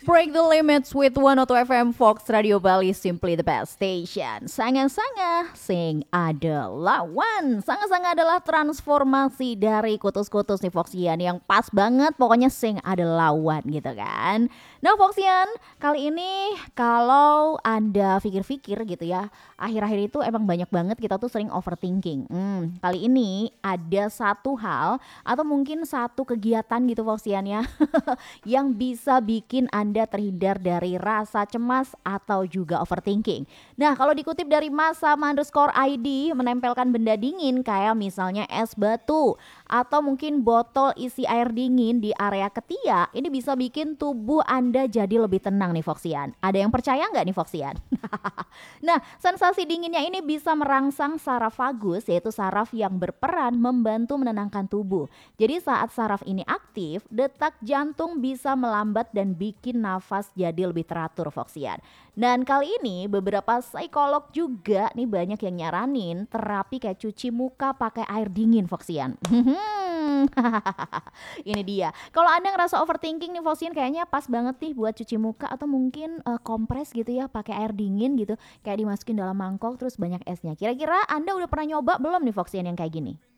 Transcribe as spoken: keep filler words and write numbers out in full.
Break the limits with one oh two F M Fox Radio Bali, simply the best station. Sanga-sanga sing ada lawan. Sanga-sanga adalah transformasi dari kutus-kutus nih Foxian yang pas banget, pokoknya sing ada lawan gitu kan. Nah Foxian, kali ini kalau Anda pikir-pikir gitu ya, akhir-akhir itu emang banyak banget kita tuh sering overthinking. Hmm, kali ini ada satu hal atau mungkin satu kegiatan gitu Foxian ya yang bisa bikin Anda terhindar dari rasa cemas atau juga overthinking. Nah, kalau dikutip dari Masa underscore I D, menempelkan benda dingin kayak misalnya es batu atau mungkin botol isi air dingin di area ketiak, ini bisa bikin tubuh Anda jadi lebih tenang nih Foxian. Ada yang percaya nggak nih Foxian? Nah, sensasi dinginnya ini bisa merangsang saraf vagus, yaitu saraf yang berperan membantu menenangkan tubuh. Jadi saat saraf ini aktif, detak jantung bisa melambat dan bikin nafas jadi lebih teratur Foxian. Dan kali ini beberapa psikolog juga nih banyak yang nyaranin terapi kayak cuci muka pakai air dingin Foxian. Ini dia. Kalau Anda ngerasa overthinking nih Foxian, kayaknya pas banget nih buat cuci muka atau mungkin uh, kompres gitu ya pakai air dingin gitu, kayak dimasukin dalam mangkok terus banyak esnya. Kira-kira Anda udah pernah nyoba belum nih Foxian yang kayak gini?